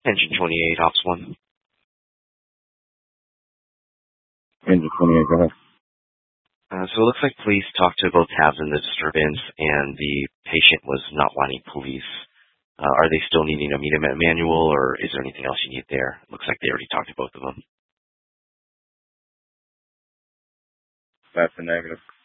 Engine 28, Ops 1. Engine 28, go ahead. So it looks like police talked to both tabs in the disturbance, and the patient was not wanting police. Are they still needing a meet manual, or is there anything else you need there? Looks like they already talked to both of them. That's a negative.